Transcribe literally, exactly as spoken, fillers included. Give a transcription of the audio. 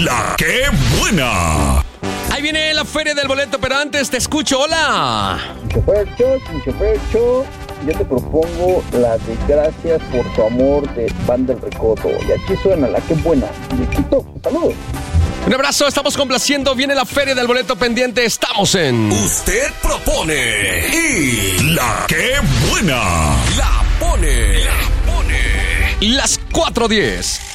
La que buena. Ahí viene la feria del boleto, pero antes te escucho. Hola. Chofercho, Chofercho, yo te propongo la de Gracias por tu amor de Banda El Recodo. Y aquí suena la que buena. Viejito, saludos. Un abrazo, estamos complaciendo. Viene la feria del boleto pendiente. Estamos en Usted propone y la que buena la pone. La pone. las cuatro diez.